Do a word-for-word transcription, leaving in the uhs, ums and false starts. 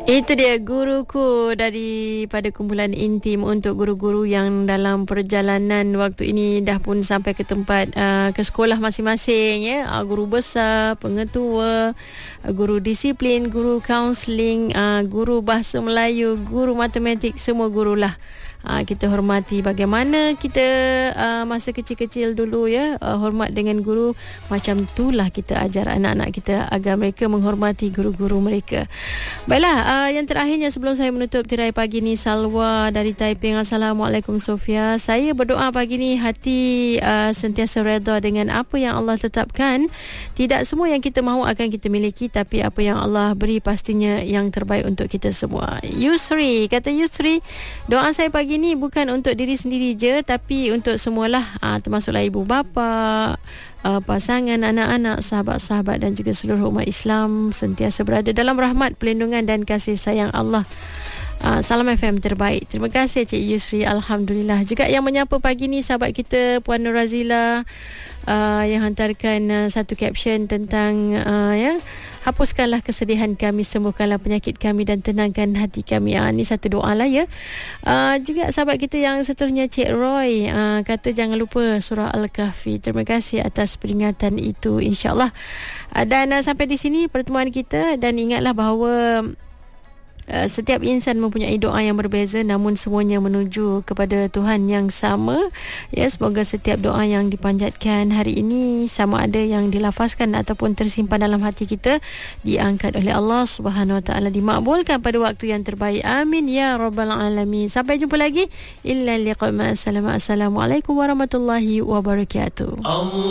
Itu dia guruku daripada kumpulan Intim untuk guru-guru yang dalam perjalanan waktu ini dah pun sampai ke tempat uh, ke sekolah masing-masing ya. Uh, guru besar, pengetua, uh, guru disiplin, guru kaunseling, uh, guru bahasa Melayu, guru matematik, semua gurulah. Uh, kita hormati bagaimana kita uh, masa kecil-kecil dulu ya, uh, hormat dengan guru. Macam itulah kita ajar anak-anak kita agar mereka menghormati guru-guru mereka. Baiklah, uh, yang terakhirnya sebelum saya menutup tirai pagi ni, Salwa dari Taiping. Assalamualaikum Sofia. Saya berdoa pagi ni hati uh, sentiasa redha dengan apa yang Allah tetapkan. Tidak semua yang kita mahu akan kita miliki, tapi apa yang Allah beri pastinya yang terbaik untuk kita semua. Yusri, kata Yusri, doa saya pagi ini bukan untuk diri sendiri je, tapi untuk semualah, ha, termasuklah ibu bapa, uh, pasangan, anak-anak, sahabat-sahabat dan juga seluruh umat Islam sentiasa berada dalam rahmat, perlindungan dan kasih sayang Allah. Uh, Salam F M terbaik. Terima kasih Cik Yusri. Alhamdulillah. Juga yang menyapa pagi ni sahabat kita Puan Nur Razila, uh, yang hantarkan uh, satu caption tentang uh, ya, hapuskanlah kesedihan kami, sembuhkanlah penyakit kami dan tenangkan hati kami. Uh, ni satu doa lah ya. Uh, juga sahabat kita yang seterusnya Cik Roy, uh, kata jangan lupa surah Al-Kahfi. Terima kasih atas peringatan itu, insyaAllah. Uh, dan uh, sampai di sini pertemuan kita, dan ingatlah bahawa Uh, setiap insan mempunyai doa yang berbeza, namun semuanya menuju kepada Tuhan yang sama. Ya, semoga setiap doa yang dipanjatkan hari ini, sama ada yang dilafazkan ataupun tersimpan dalam hati kita, diangkat oleh Allah Subhanahu Wa Taala, dimakbulkan pada waktu yang terbaik. Amin ya rabbal alamin. Sampai jumpa lagi. Illa liqa. Assalamualaikum warahmatullahi wabarakatuh.